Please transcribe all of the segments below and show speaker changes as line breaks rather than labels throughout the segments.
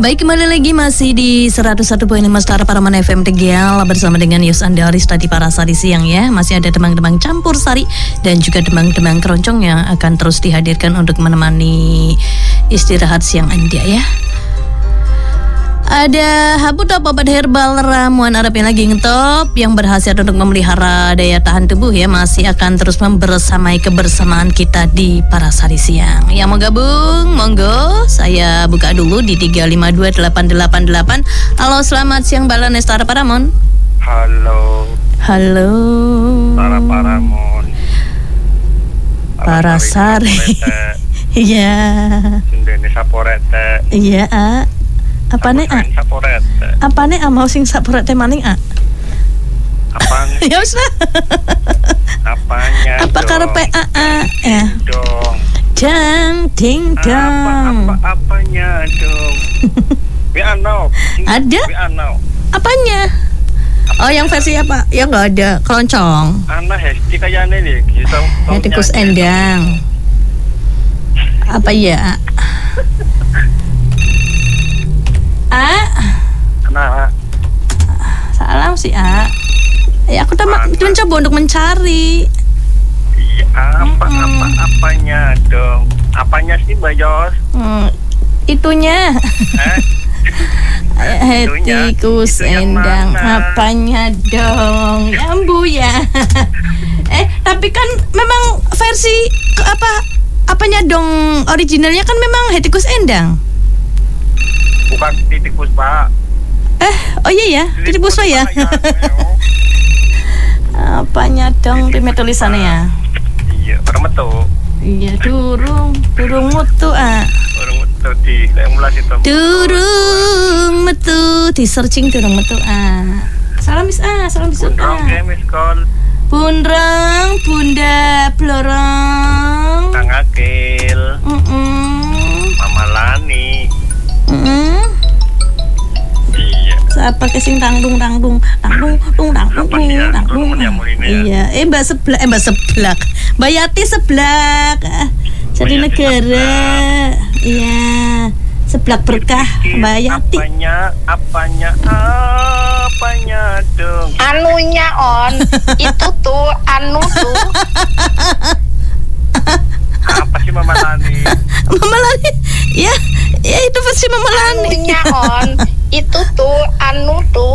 Baik, kembali lagi masih di 101.5 Star Paraman FM Tegal bersama dengan Yus Andaris tadi Parasari siang ya. Masih ada demang-demang campur sari dan juga demang-demang keroncong yang akan terus dihadirkan untuk menemani istirahat siang Anda ya. Ada Habu Top obat herbal ramuan Arab yang lagi ngetop yang berhasil untuk memelihara daya tahan tubuh ya, masih akan terus membersamai kebersamaan kita di Parasari siang. Yang mau gabung monggo, saya buka dulu di 3528888. Halo, selamat siang Balan Star Paramon.
Halo.
Star
Paramon.
Parasari. Iya.
Sindene saporete.
Iya, apa nih Apa nih mau sing saporete maning
Apanya?
Ya wis lah.
Apanya?
Apa karepe ya?
Dong.
Jang ding dong.
Apanya dong? Biano.
Ada?
Biano.
Apanya? Oh, yang versi apa? Ya nggak ada keroncong.
Ana hesti kayane nih gitu.
Tikus endang. Apa ya?
Kenapa?
Salam sih ya aku mencoba untuk mencari.
Iya, apanya dong? Apanya sih Mbak Yos?
Itunya. Tikus endang. Apanya dong? Jambu ya. Tapi kan memang versi apanya dong originalnya kan memang tikus endang.
Bukan titik puspa.
Oh iya ya, titik puspa ya. Apanya dong prime tulisannya ya?
Iya, permetu.
Iya, durung mutu
Durung metu di mulai itu.
Durung metu di searching durung metu Salam bis salam bis.
Bunrong miss call.
Bunrong, Bunda Blorong.
Kang Akil. Mama Lani. Iya.
Siapa kesing tangdung. Iya, Mbak Seblak. Mbak Yati Seblak. Jadi negara. Iya. Seblak berkah Mbak Yati. Apanya
dong?
Anunya on. Itu tuh anu tuh.
Apa sih Mama Lani?
Mama Lani. Ya itu pasti Mama Lani.
Anunya on. Itu tuh anu tuh.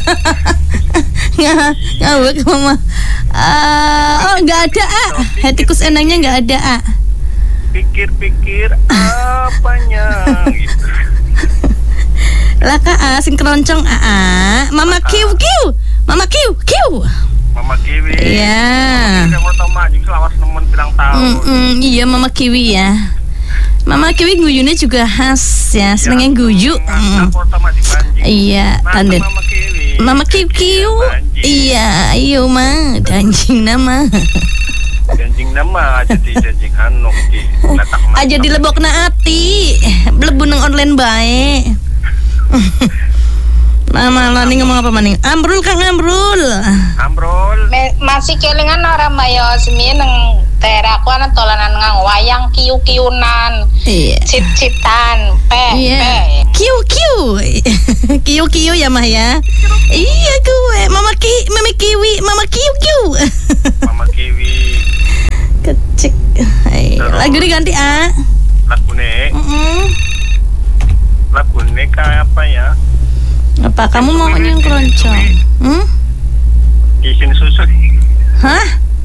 Ngawek Mama. Nggak ada tikus endangnya nggak ada
Pikir apanya gitu.
Lah sing keroncong Mama Kiu.
Mama Kiwi.
Iya. Iya Mama Kiwi ya. Mama Kiwi guyunya juga khas ya, senengnya guyu. Iya, tanda. Mama Kiu. Iya, ayo mah, danjing nama aja di janjing hanung di letak aja di lebokna ati mlebu nang online bae. Mama Lani ngomong apa maning? Ambrul Kang Ambrul.
Masih kelingan orang Mbak Yosmi nang daerah aku ana tolanan ngang wayang kiu-kiunan.
Iya.
Cit-citan,
Kiu ya Mah ya. Iya gue, Mama Kiwi, Mama Kiu.
Mama Kiwi.
Kecik. Lagu diganti
Lagune kayak apa ya?
Apa kamu mau yang keroncong?
Disin susu.
Hah?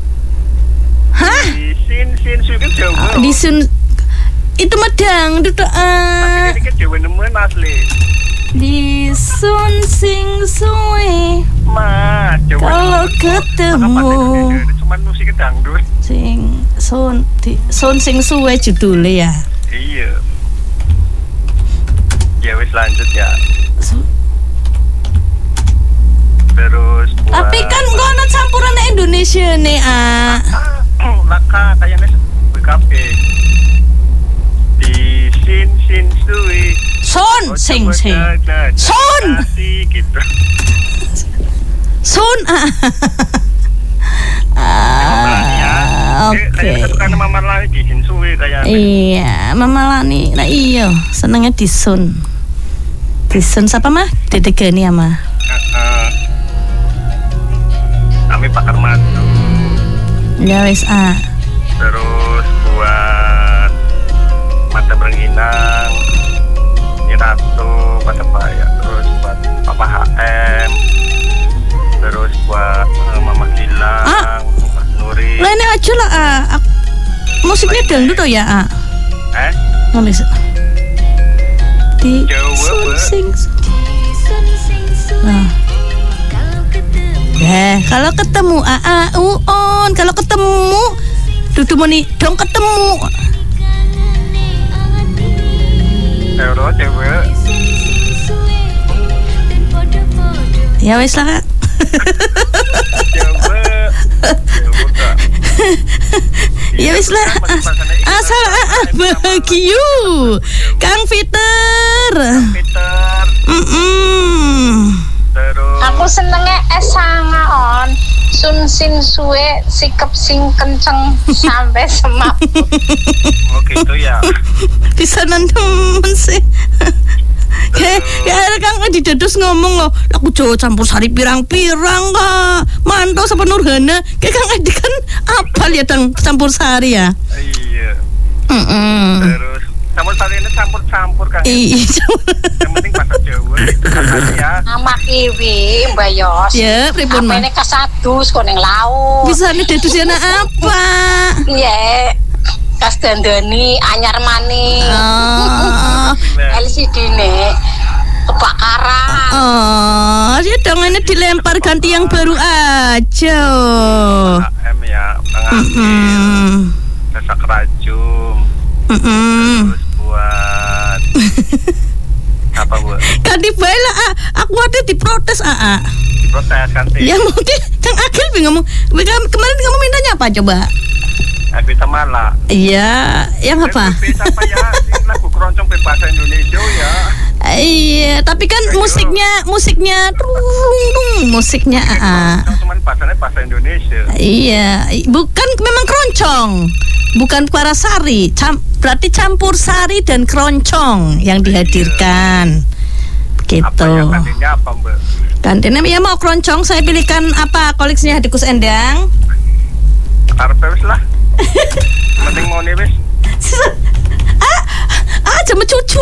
Disin susu kan Jawa.
Disun itu medang duduk
Tapi kan Jawa nemen asli.
Disun sing suwe. Kalau ketemu.
Cuman musik dangdut.
Sun sing suwe judulnya ya.
Iya. Ya wis lanjut ya. Terus
tapi kan ngono campuran Indonesia nih
laka kayaknya BKP di sin suwi
sing
gitu.
Oke.
Kan Mama Lani di sin suwi kayaknya.
Iya, Mama Lani. Nah iya, senengnya di sun. Disen siapa mah? Dede Gani ya mah.
Kami bakar madu.
Ya wis
Terus buat mata berengginang, Nyiratu, Patebaya. Terus buat Papa HM. Terus buat Mama Gilang, Mas Nuri.
Lah ini aja lah musiknya dangdut tuh ya Nulis di sing. Nah. Kalau ketemu on, kalau ketemu dudu meni dong ketemu.
Euro cewek.
Ya wes lah. Ya wis lah. Asal bahagia. Kang Peter.
Terus
Aku senengnya sanga on. Sun sing suwe sikep sing kenceng sampai semaput.
oh gitu ya.
Bisa temen sih. Kayak Kang Didados ngomong loh, aku Jawa campur sari pirang-pirang kak. Mantau sama Nurhana. Kayak Kang Edi kan apal ya tang campur sari ya.
Iya. Terus campur sari ini campur-campur Kang.
Iya.
Yang penting bahasa Jawa itu ya.
Nama Iwi Mbak Yos.
Ya, pripun mah?
Apene kasadus kok ning laut.
Bisa nih Dados ya apa?
Iya. Kas dandani anyar maning. LCD ne kebakaran.
Ya dong ini dilempar ganti yang baru aja.
HM ya, pengambil. Sesak rajum. Terus buat apa buat?
Ganti bae lah aku ada diprotes
Diprotes ganti.
Ya mungkin Kang Agil bingung ngomong. Kemarin kamu mintanya apa coba?
Aku Tamala.
Iya, yang apa?
Apa ya? Lagu keroncong berbahasa Indonesia ya.
Iya, tapi kan musiknya
Cuman bahasanya bahasa Indonesia.
Iya, bukan memang keroncong. Bukan Parasari. Berarti campur sari dan keroncong yang dihadirkan. Begitu.
Apa ya kantinnya apa, Mbak?
Kantinnya ya mau keroncong, saya pilihkan apa koleksinya Hadikus Endang.
Karpet lah. Penting mau nih wis.
Jam cucu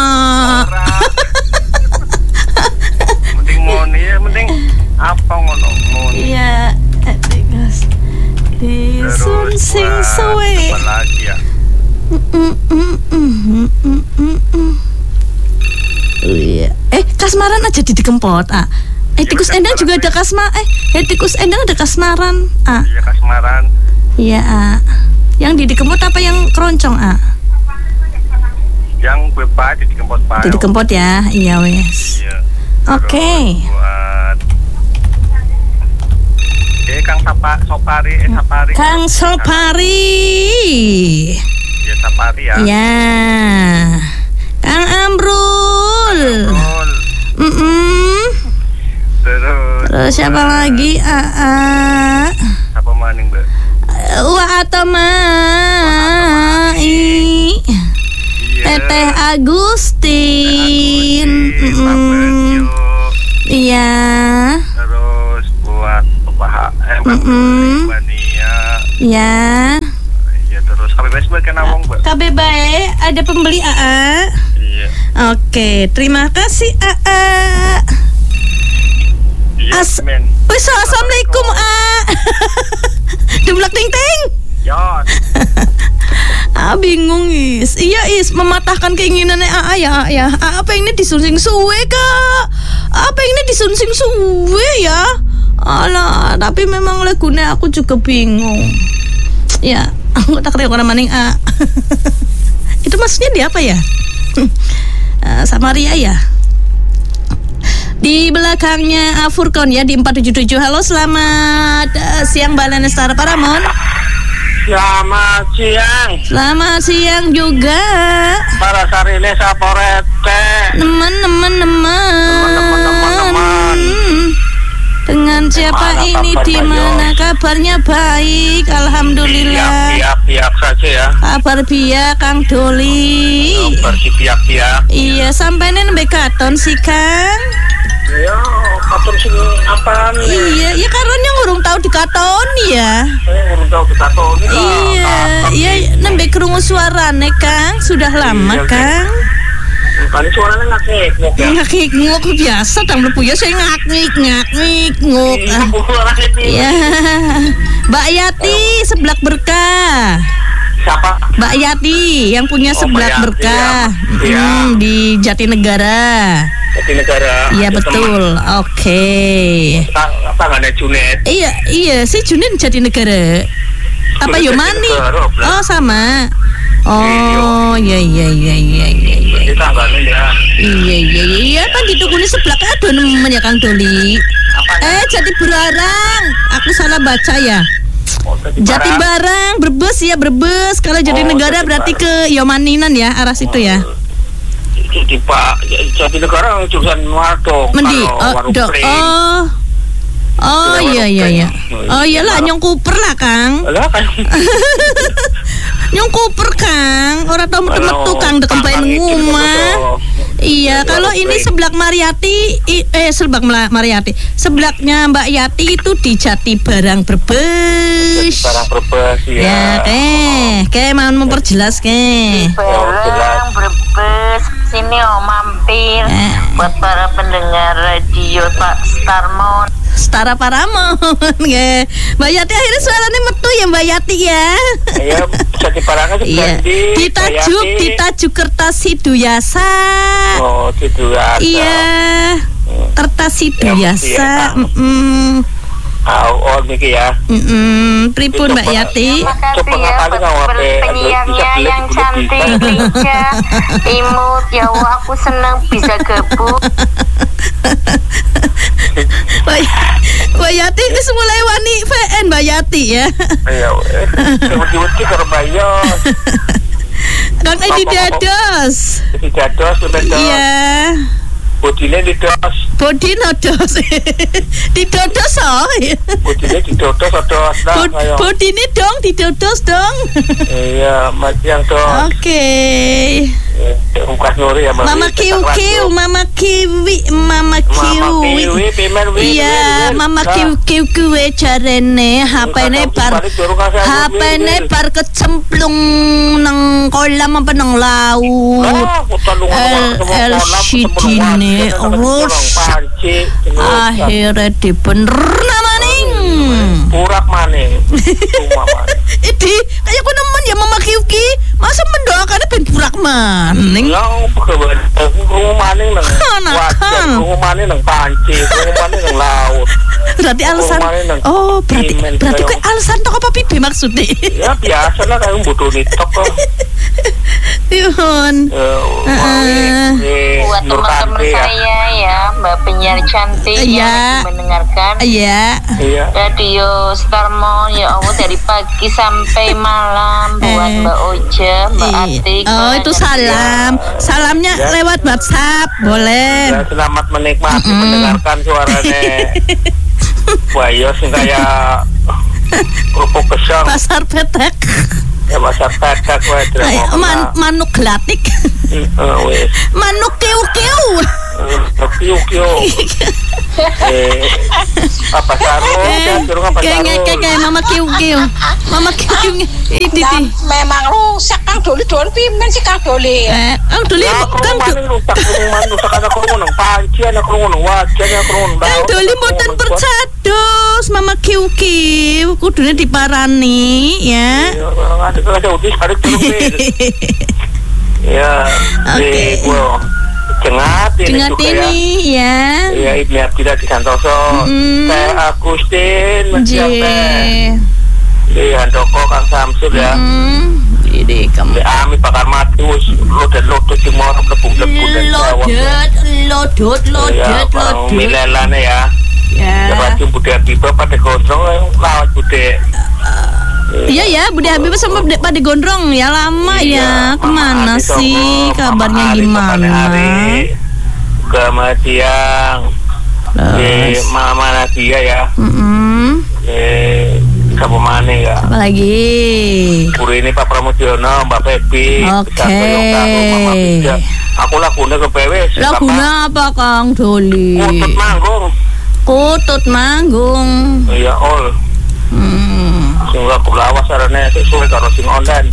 Penting mau nih, penting apa ngono.
Iya, guys. Di sun sing suwe.
Apa lagi ya?
Iya. Kasmaran aja di Kempot. Tikus Endang juga ada Tikus Endang ada kasmaran.
Iya kasmaran.
Iya, Yang di Kempot apa yang keroncong,
Yang bebas di Kempot Pak.
Di Kempot ya. Iya, wes.
Iya.
Oke.
Buat Kang Sopari.
Kang Sopari.
Ya Sapari ya.
Ya. Kang Amrul. Terus siapa lagi?
Siapa maning, Mbak?
Teteh Agustin. Iya.
Terus buat Bapak Mania.
Iya.
Iya terus KBBS buat kena wong, Mbak.
KB bae ada pembeli
Iya.
Oke, terima kasih
Iya, men.
Assalamualaikum Dumlak ting ting.
Ya.
Bingung Iya mematahkan keinginannya ya. Apa ini disunsing suwe kak? Apa ini disunsing suwe ya? Alah, tapi memang lagunya aku juga bingung. Ya, aku tak tahu orang maning Itu maksudnya di apa ya? Sama Ria ya. Di belakangnya Furkon ya di 477. Halo, selamat siang Mbak Lenestara Paramon.
Selamat siang.
Selamat siang juga.
Para Sarine Saporete.
Teman-teman. Dengan siapa ini di mana? Kabarnya baik, alhamdulillah.
Biak saja ya.
Kabar biak Kang Doli.
Bersih biak.
Iya, sampai nembe katon sih Kang.
Ya, katon sing apaan?
Iya, ya karena ngurung tahu dikatoni ya.
Ngurung tahu dikatoni.
Iya, nembe krungu suarane Kang, sudah lama Kang.
Kali suaranya ngak-ngik ya.
Ngak-ngik biasa tang mlebu ya saya ngak-ngik. Iya. Mbak Yati seblak berkah.
Siapa?
Mbak Yati yang punya seblak berkah.
Iya.
Di Jatinegara. Iya betul. Oke.
Apa nggak ada Junet?
Iya si Junet Jatinegara. Apa Yomani? Oh sama. Oh iya.
Tanggane ya.
Iya kan ditukuni seblak ada nemen ya Kang Doli. Jadi Barang. Aku salah baca ya. Jati Barang, Brebes. Kalau Jatinegara berarti ke Yomaninan ya, arah situ ya.
Di Pak Jatinegara jurusan Wardo.
Mendi. Oh iya. Oh iyalah nyong Kuper lah Kang. Nyong Kuper Kang, orang tau metu Kang dekem bae ngumah. Iya, kalau ini seblak Mariati, seblaknya Mbak Yati itu di Jati Barang Brebes.
Ya.
Kayak mau memperjelas
Barang Brebes, sini mampir buat para pendengar radio Pak Starmon.
Setara Paramon. Mbak Yati akhirnya suaranya metu ya Mbak Yati ya.
Iya, Jati Barang
ditajuk kertas Hiduyasa.
Oh, Hiduyasa.
Iya. Kertas Hiduyasa.
Niki
ya.
Pripun Mbak Yati?
Makasih ya buat penyiarnya yang cantik, lincah, imut. Ya Allah, aku senang bisa gabung.
Mbak Yati ini mulai wani VN Mbak Yati ya.
Iya, wedi-wedi karo bayos.
Kang Edi Dados. Iya.
Bodine didos.
Didodos oh.
Bodine didodos odos lah ayo.
Bodine dong didodos dong.
Iya, macam dong.
Oke.
Bukan Nuri ya
Mama Kiu, Mama Kiwi. Iya, Mama Kiu jarene HP-ne bar kecemplung nang kolam apa nang laut. LCD-ne rusak. Akhirnya dibener maning.
Purak maning.
Idi, kayak aku nemen ya Mama Kiuki. Masa mendoakannya ben purak maning?
Ya, rungu maning nang wajan, rungu maning nang panci, rungu maning nang laut.
Berarti alasan. Oh, berarti kue alasan tok apa pibe maksudnya?
Ya biasa lah kayak butuh nitok kok.
Yun.
Buat teman-teman saya ya, Mbak penyiar cantik yang mendengarkan Radio Starmon ya Allah dari pagi sampai malam buat Mbak Oja, Mbak Atik.
Oh itu salam, salamnya lewat WhatsApp boleh.
Ya, selamat menikmati mendengarkan suaranya. Bayos yang kayak kerupuk kesang.
Pasar petek.
Ya pasar petek
manuk gelatik. Manuk kiu-kiu.
Kiu-kiu. Apa sarung?
Kayak Mama kiu-kiu. Mama kiu-kiu.
Memang rusak Kang Doli doan pimen sih Kang Doli.
Kang Doli
Kang rusak anak kerungu nang panci, anak kerungu nang wajan, anak kerungu nang
Kang Doli mboten percados Mama kiu-kiu kudune diparani ya.
Ada utis ada cermin. Ya, gua cengat
ini ya.
Ya, Ibnu Abdillah di Santoso. Teh Agustin menjampe. Di Handoko Kang Samsul ya.
Ini kamu.
Ami bakar matus, lodot cuma lebung-lebung dan
lodot.
Milelane ya. Ya. Baju budaya Habibah pada gondrong lawat budaya.
Iya ya, Bude Habibah sama pada gondrong ya lama ya. Kemana sih? Kabarnya gimana?
Kemudian Mama Nadia ya. Siapa mana ya?
Apa lagi?
Puri ini Pak Pramudiono, Mbak Febi.
Oke.
Aku laguna ke PW.
Laguna apa Kang Doli? Kutut manggung.
Iya, ol. Sehingga aku lawas sarane sesuai karo sing online.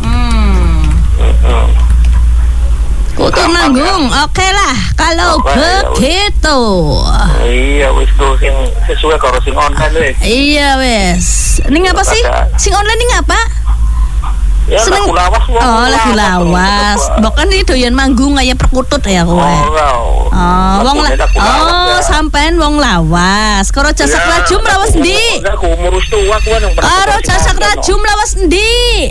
Kutut manggung, oke lah kalau begitu.
Iya wis tuh sing sesuai karo sing online wis.
Iya wis. Ning apa sih? Sing online ning apa?
Ya lagu lawas.
Oh, lagu lawas. Bukan ini doyan manggung kayak perkutut ya kowe. Sampean wong lawas. Karo Jasak Rajum lawas endi?
Aku ngurus tua ku nang.
Karo Jasak Rajum lawas endi?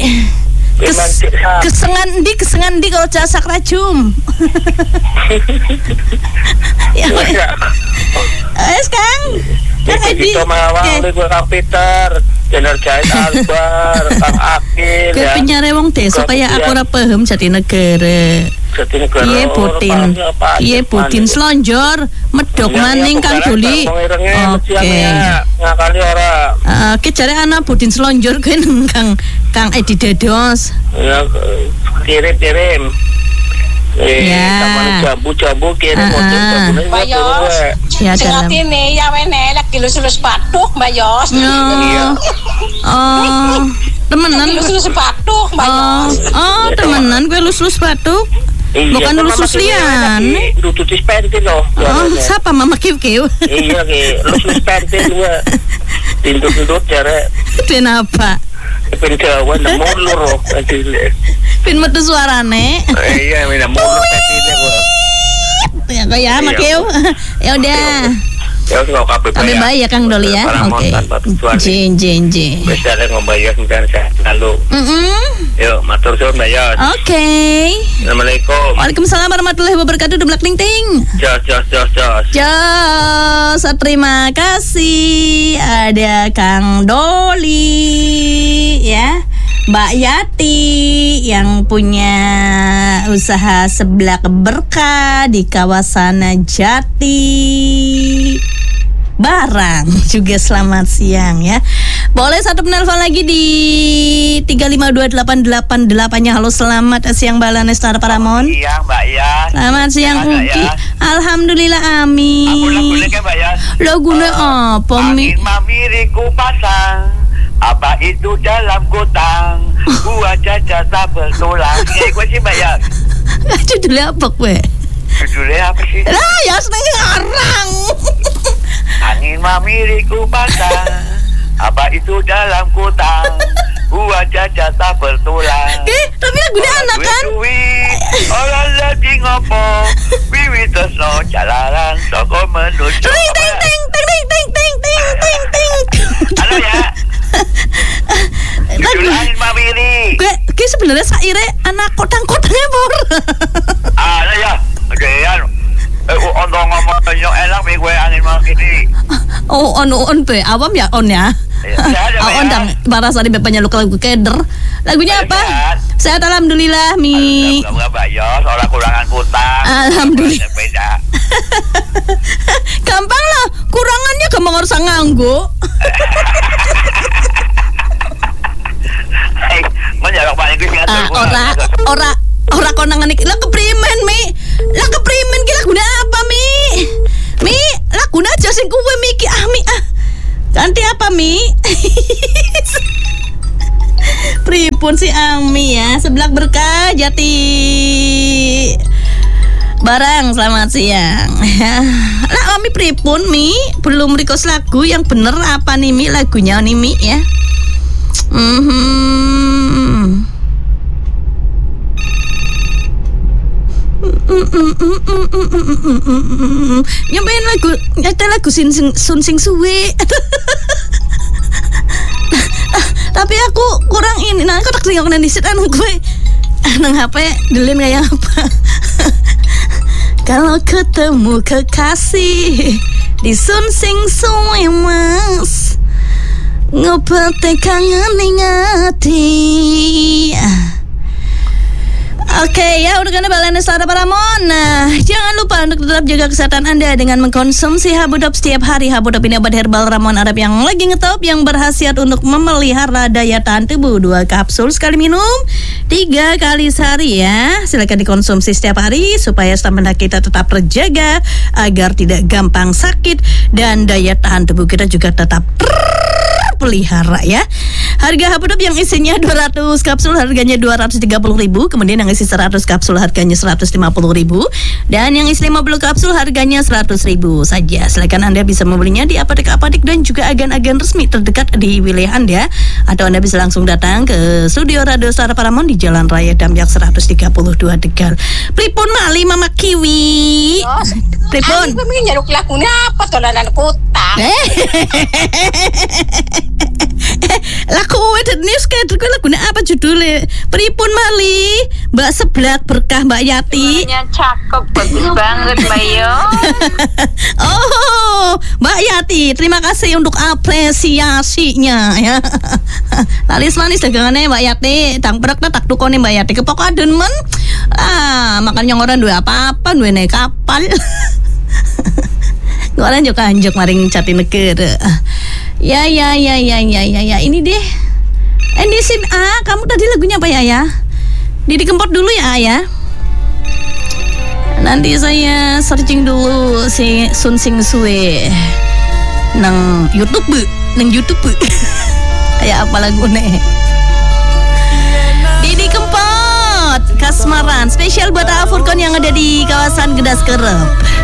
Kesengan di kalau Jasak Rajum. Ya. Wes Kang.
Kita mawang gue Kang Peter, Jenar Jahit Albar, Kang Akil.
Ke penyare wong desa kaya aku ora paham Jatinegara. Iya Putin selonjor medok maning Kang Doli. Oke.
Ngakali ora.
Ki jare ana Putin selonjor kuwi Kang Edi Dados.
Ya kirim. Sama jambu kirim motor
Mbak Yos.
Ya dalam.
Ini ya wene lek dilus-lus patuh Mbak Yos.
Iya.
Oh, temenan.
Dilus-lus patuh Mbak Yos.
Oh, temenan kowe lus-lus patuh. Bukan lulus lian.
Duduk di pentil loh.
Oh, siapa Mama Kiw?
Iya, lulus pentil gua. Tindut cara.
Den apa?
Pin Jawa nemu loro.
Pin metu suarane.
Iya, nemu pentilnya gua.
Ya kok ya, Mak Kiw. Ya udah.
Ya enggak kabeh
baik ya Kang Doli ya. Oke. Jin.
Bisa ngombayar sampean sehat lalu. Yuk, matur suwun Mbak Yos.
Oke.
Assalamualaikum.
Waalaikumsalam warahmatullahi wabarakatuh. Demlak ting ting. Jos. Terima kasih. Ada Kang Doli ya. Mbak Yati yang punya usaha seblak berkah di kawasan Jati Barang juga selamat siang ya. Boleh satu penelpon lagi di 3528888-nya. Halo, selamat siang Mbak Lanestar Paramon.
Siang Mbak ya.
Selamat siang Uki. Alhamdulillah amin.
Aku lagunya Mbak ya.
Lagunya apa Mi?
Angin mamiriku pasang. Apa itu dalam gotang? Gua caca tabel tulang. Kayak gue sih Mbak ya.
Judulnya apa gue?
Judulnya apa sih?
Lah ya seneng ngarang.
Angin mamiriku pasang. Apa itu dalam gotang? Gua caca tabel tulang.
Tapi lagunya anak kan?
Orang lagi ngopo. Wiwi tesno jalanan soko menuju.
Ting.
Halo ya. Judul angin mamiri.
Gue sebenarnya saire anak kotang-kotangnya bor.
Ada ya. Oke ya. Untuk ngomongnya enak nih gue angin mamiri.
Oh on pe awam ya on ya. On dan Barasari bapaknya luka lagu keder. Lagunya apa? Sehat alhamdulillah Mi.
Alhamdulillah Mbak Yos. Orang kurangan utang.
Alhamdulillah. Gampang lah. Kurangannya gampang harus nganggo.
Menjalok paling gue
ora konangan iki lah keprimen Mi. Lah keprimen ki laguna apa Mi laguna aja sing kuwe Mi ki Mi ganti apa Mi? Pripun si Ami ya. Seblak berkah Jati Barang, selamat siang. Lah Ami pripun Mi? Belum request lagu yang bener apa nih Mi lagunya nih Mi ya? Nyobain lagu Sun Sing Suwe. Tapi aku kurang ini. Nah, aku tak tinggal di sit anu gue. Nang HP delen kayak apa? Kalau ketemu kekasih di Sun Sing Suwe Mas, ngobati kangen ning ati. Oke, ya udah kena balen Sara Paramon. Nah, jangan lupa untuk tetap jaga kesehatan Anda dengan mengkonsumsi Habudop setiap hari. Habudop ini obat herbal ramuan Arab yang lagi ngetop, yang berkhasiat untuk memelihara daya tahan tubuh. 2 kapsul sekali minum, 3 kali sehari ya. Silakan dikonsumsi setiap hari supaya stamina kita tetap terjaga agar tidak gampang sakit dan daya tahan tubuh kita juga tetap pelihara ya. Harga Habudop yang isinya 200 kapsul harganya 230.000, kemudian yang isi 100 kapsul harganya 150.000, dan yang isi 50 kapsul harganya 100.000 saja. Silakan Anda bisa membelinya di apotek-apotek dan juga agen-agen resmi terdekat di wilayah Anda, atau Anda bisa langsung datang ke studio Radio Sara Paramon di Jalan Raya Damyak 132 Tegal. Pripun mali Mama Kiwi? Pripun?
Aku pengen nyaruk lakunya apa tolanan kota.
Laku news kayak lagune apa judulnya? Pripun mali Mbak Seblak Berkah Mbak Yati?
Suaranya cakep, bagus banget Mbak Yo.
Oh Mbak Yati, terima kasih untuk apresiasinya ya. Lalis manis dagangannya Mbak Yati, tang perak tak tukone Mbak Yati kepok aden men. Makanya orang dua apa-apa dua naik kapal. Orang juga anjuk maring Jatinegara. Ya. Ini deh. Endisin kamu tadi lagunya apa ya? Didi Kempot dulu ya. Nanti saya searching dulu si Sun Sing Sue nang YouTube. Kayak apa lagunya? Didi Kempot, Kasmaran, spesial buat Afurkon yang ada di kawasan Gedas Kerep.